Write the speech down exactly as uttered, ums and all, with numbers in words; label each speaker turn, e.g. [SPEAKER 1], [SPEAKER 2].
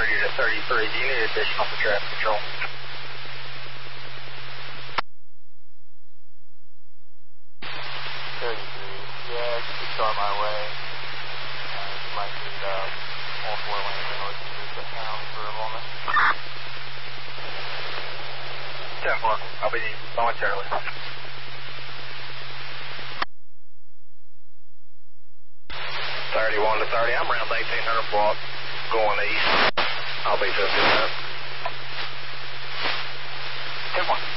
[SPEAKER 1] thirty to thirty-three. Do you need additional for traffic control?
[SPEAKER 2] thirty-three. Yeah, if you could start my way. Uh, you might need uh, all four lanes in order to move it down for a moment.
[SPEAKER 1] ten four. I'll be momentarily. thirty-one to thirty. I'm around eighteen hundred block going east. I'll be fifteen minutes. ten one.